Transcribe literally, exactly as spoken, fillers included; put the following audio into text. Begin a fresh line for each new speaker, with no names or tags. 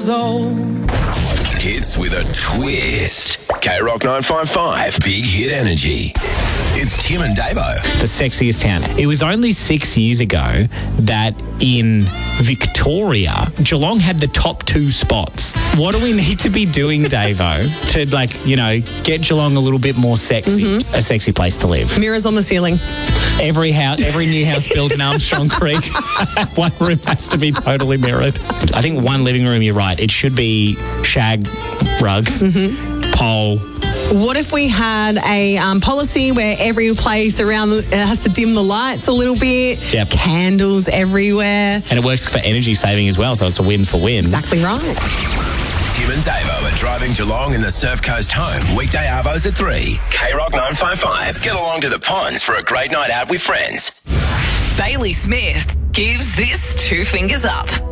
years old.
Hits with a twist. K-Rock nine five five, Big Hit Energy. It's Tim and Davo.
The sexiest town. It was only six years ago that in Victoria, Geelong had the top two spots. What do we need to be doing, Davo, to, like, you know, get Geelong a little bit more sexy, mm-hmm. a sexy place to live?
Mirrors on the ceiling.
Every house, every new house built in Armstrong Creek, one room has to be totally mirrored. I think one living room, you're right, it should be shag rugs, mm-hmm. pole.
What if we had a um, policy where every place around the, it has to dim the lights a little bit,
yep.
Candles everywhere.
And it works for energy saving as well, so it's a win for win.
Exactly right.
Tim and Davo are driving Geelong in the Surf Coast home. Weekday arvos at three. K-Rock nine five five. Get along to the ponds for a great night out with friends.
Bailey Smith gives this two fingers up.